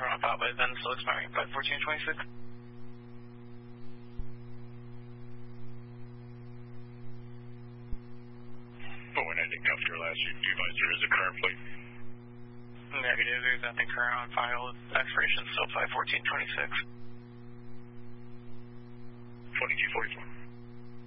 from about by then, still expiring 5/14/26. Boeing ending after last you advised there is a current plate. Negative, there's nothing current on file. Expiration still 5/14/26. 2244.